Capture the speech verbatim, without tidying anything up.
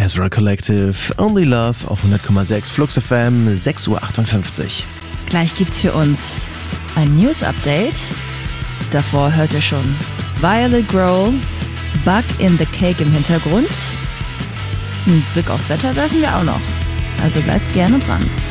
Ezra Collective, Only Love auf hundert Komma sechs Flux F M, sechs Uhr achtundfünfzig. Gleich gibt's für uns ein News-Update. Davor hört ihr schon Violet Grow, Bug in the Cake im Hintergrund. Einen Blick aufs Wetter werfen wir auch noch. Also bleibt gerne dran.